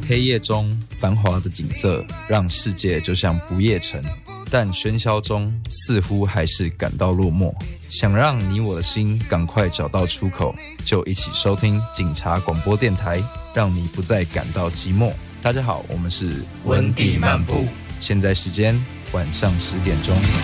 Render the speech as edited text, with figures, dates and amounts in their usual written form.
黑夜中繁华的景色让世界就像不夜城，但喧嚣中似乎还是感到落寞。想让你我的心赶快找到出口，就一起收听警察广播电台，让你不再感到寂寞。大家好，我们是温蒂漫步， 现在时间晚上10点钟。